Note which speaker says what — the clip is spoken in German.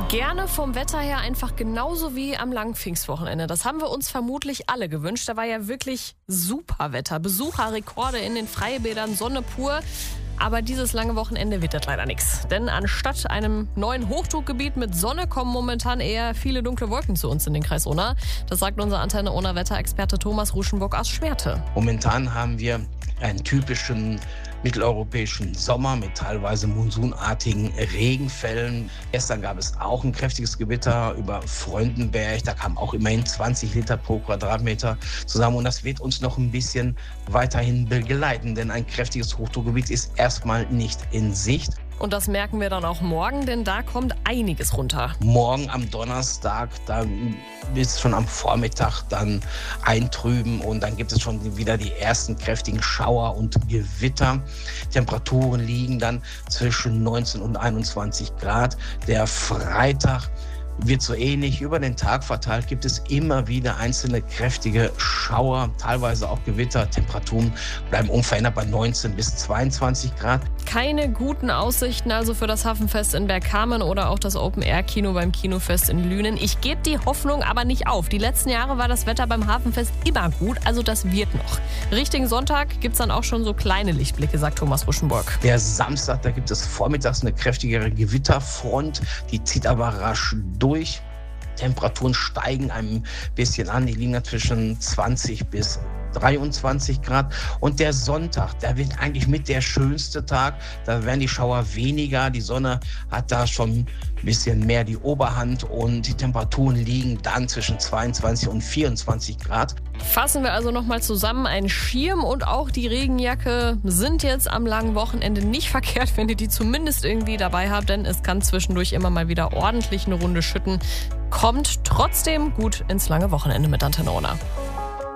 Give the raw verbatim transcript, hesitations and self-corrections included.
Speaker 1: Gerne vom Wetter her einfach genauso wie am langen Pfingstwochenende. Das haben wir uns vermutlich alle gewünscht. Da war ja wirklich super Wetter. Besucherrekorde in den Freibädern, Sonne pur. Aber dieses lange Wochenende wird das leider nichts. Denn anstatt einem neuen Hochdruckgebiet mit Sonne kommen momentan eher viele dunkle Wolken zu uns in den Kreis Unna. Das sagt unser Antenne Unna Wetterexperte Thomas Ruschenburg aus Schwerte.
Speaker 2: Momentan haben wir einen typischen mitteleuropäischen Sommer mit teilweise monsunartigen Regenfällen. Gestern gab es auch ein kräftiges Gewitter über Freudenberg. Da kamen auch immerhin zwanzig Liter pro Quadratmeter zusammen. Und das wird uns noch ein bisschen weiterhin begleiten, denn ein kräftiges Hochdruckgebiet ist erstmal nicht in Sicht.
Speaker 1: Und das merken wir dann auch morgen, denn da kommt einiges runter.
Speaker 2: Morgen am Donnerstag, da wird es schon am Vormittag dann eintrüben und dann gibt es schon wieder die ersten kräftigen Schauer und Gewitter. Temperaturen liegen dann zwischen neunzehn und einundzwanzig Grad. Der Freitag wird so ähnlich. Über den Tag verteilt gibt es immer wieder einzelne kräftige Schauer, teilweise auch Gewitter. Temperaturen bleiben unverändert bei neunzehn bis zweiundzwanzig Grad.
Speaker 1: Keine guten Aussichten also für das Hafenfest in Bergkamen oder auch das Open-Air-Kino beim Kinofest in Lünen. Ich gebe die Hoffnung aber nicht auf. Die letzten Jahre war das Wetter beim Hafenfest immer gut, also das wird noch. Richtigen Sonntag gibt es dann auch schon so kleine Lichtblicke, sagt Thomas Ruschenburg.
Speaker 2: Der Samstag, da gibt es vormittags eine kräftigere Gewitterfront, die zieht aber rasch durch. Temperaturen steigen ein bisschen an, die liegen da zwischen zwanzig bis dreiundzwanzig Grad. Und der Sonntag, der wird eigentlich mit der schönste Tag. Da werden die Schauer weniger. Die Sonne hat da schon ein bisschen mehr die Oberhand und die Temperaturen liegen dann zwischen zweiundzwanzig und vierundzwanzig Grad.
Speaker 1: Fassen wir also nochmal zusammen. Ein Schirm und auch die Regenjacke sind jetzt am langen Wochenende nicht verkehrt, wenn ihr die zumindest irgendwie dabei habt, denn es kann zwischendurch immer mal wieder ordentlich eine Runde schütten. Kommt trotzdem gut ins lange Wochenende mit Antenne Unna.